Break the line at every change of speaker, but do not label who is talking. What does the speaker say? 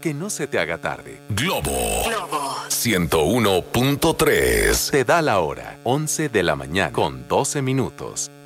que no se te haga tarde.
Globo 101.3
Te da la hora, 11 de la mañana con 12 minutos.